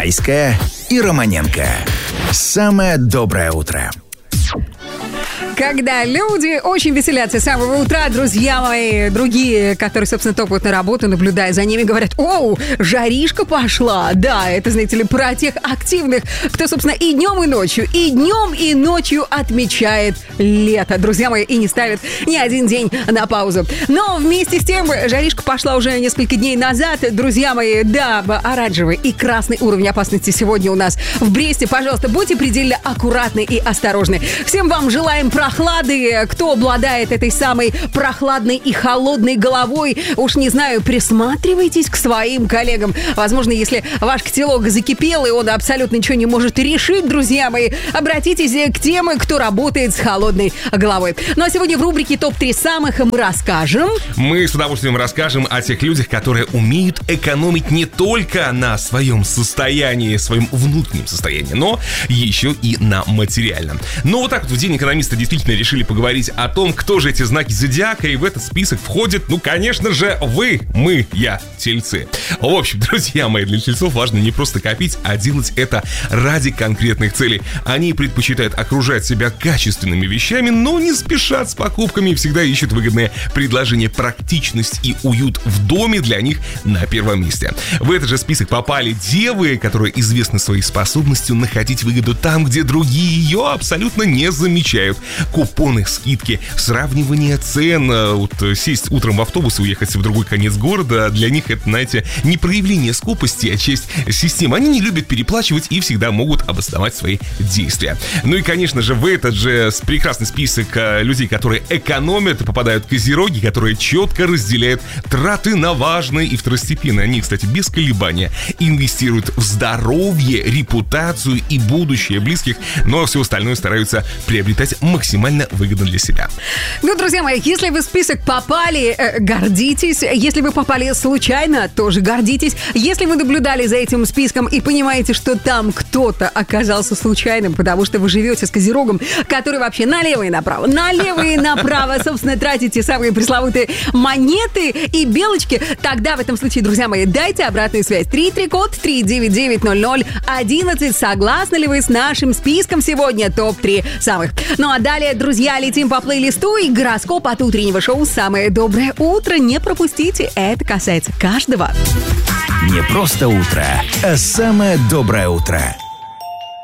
Майская и Романенко. Самое доброе утро. Когда люди очень веселятся с самого утра, друзья мои, другие, которые, собственно, топают на работу, наблюдая за ними, говорят: оу, жаришка пошла. Да, это, знаете ли, про тех активных, кто, собственно, и днем, и ночью отмечает лето, друзья мои, и не ставит ни один день на паузу. Но вместе с тем, жаришка пошла уже несколько дней назад, друзья мои, да, оранжевый и красный уровень опасности сегодня у нас в Бресте. Пожалуйста, будьте предельно аккуратны и осторожны. Всем вам желаем прохлады. Кто обладает этой самой прохладной и холодной головой, уж не знаю, присматривайтесь к своим коллегам. Возможно, если ваш котелок закипел и он абсолютно ничего не может решить, друзья мои, обратитесь к тем, кто работает с холодной головой. Ну а сегодня в рубрике ТОП-3 самых мы расскажем. Мы с удовольствием расскажем о тех людях, которые умеют экономить не только на своем состоянии, своем внутреннем состоянии, но еще и на материальном. Но вот так вот в День экономиста действительно решили поговорить о том, кто же эти знаки зодиака, и в этот список входит, ну, конечно же, вы, мы, я, тельцы. В общем, друзья мои, для тельцов важно не просто копить, а делать это ради конкретных целей. Они предпочитают окружать себя качественными вещами, но не спешат с покупками и всегда ищут выгодные предложения. Практичность и уют в доме для них на первом месте. В этот же список попали девы, которые известны своей способностью находить выгоду там, где другие ее абсолютно не замечают. Купоны, скидки, сравнивание цен, вот сесть утром в автобус и уехать в другой конец города, для них это, знаете, не проявление скупости, а часть системы. Они не любят переплачивать и всегда могут обосновать свои действия. Ну и, конечно же, в этот же прекрасный список людей, которые экономят, попадают козероги, которые четко разделяют траты на важные и второстепенные. Они, кстати, без колебания инвестируют в здоровье, репутацию и будущее близких, но все остальное стараются приобретать максимально выгодно для себя. Ну, друзья мои, если вы в список попали, гордитесь. Если вы попали случайно, тоже гордитесь. Если вы наблюдали за этим списком и понимаете, что там кто-то оказался случайным, потому что вы живете с козерогом, который вообще налево и направо, собственно, тратите самые пресловутые монеты и белочки, тогда в этом случае, друзья мои, дайте обратную связь. 3-3-код 399-00-11. Согласны ли вы с нашим списком сегодня топ-3 самых? Ну а далее, друзья, летим по плейлисту и гороскоп от утреннего шоу «Самое доброе утро». Не пропустите, это касается каждого. Не просто утро, а самое доброе утро.